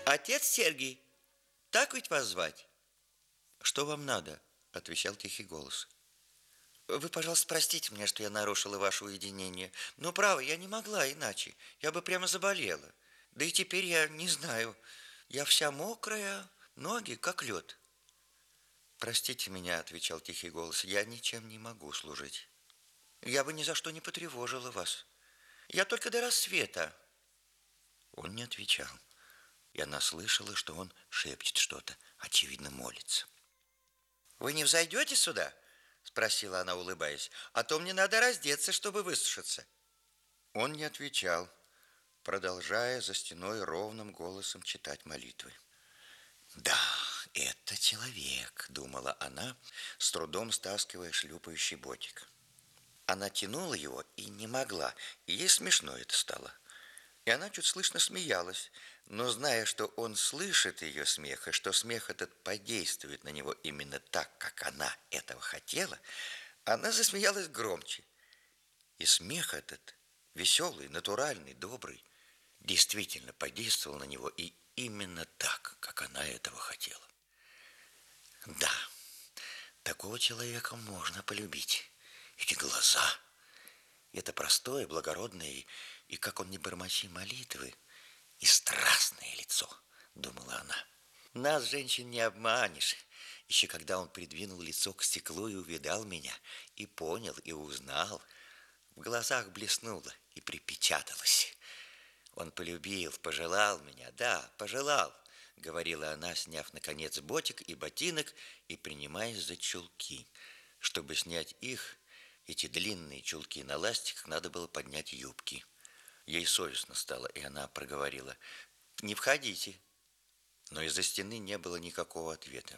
Отец Сергий, так ведь вас звать? Что вам надо? Отвечал тихий голос. Вы, пожалуйста, простите меня, что я нарушила ваше уединение. Но, право, я не могла иначе. Я бы прямо заболела. Да и теперь я не знаю. Я вся мокрая, ноги как лед. Простите меня, отвечал тихий голос, я ничем не могу служить. Я бы ни за что не потревожила вас. Я только до рассвета. Он не отвечал. И она слышала, что он шепчет что-то, очевидно, молится. «Вы не взойдете сюда?» – спросила она, улыбаясь. «А то мне надо раздеться, чтобы высушиться». Он не отвечал, продолжая за стеной ровным голосом читать молитвы. «Да, это человек», – думала она, с трудом стаскивая шлюпающий ботик. Она тянула его и не могла, и ей смешно это стало. И она чуть слышно смеялась, но зная, что он слышит ее смех, и что смех этот подействует на него именно так, как она этого хотела, она засмеялась громче. И смех этот, веселый, натуральный, добрый, действительно подействовал на него и именно так, как она этого хотела. Да, такого человека можно полюбить. Эти глаза, это простое, благородное, и как он не бормочи молитвы, и страстное лицо, думала она. Нас, женщин, не обманешь. Еще когда он придвинул лицо к стеклу и увидал меня, и понял, и узнал, в глазах блеснуло и припечаталось. Он полюбил, пожелал меня, да, пожелал, говорила она, сняв, наконец, ботик и ботинок и принимаясь за чулки. Чтобы снять их, эти длинные чулки на ластиках, надо было поднять юбки. Ей совестно стало, и она проговорила: «Не входите». Но из-за стены не было никакого ответа.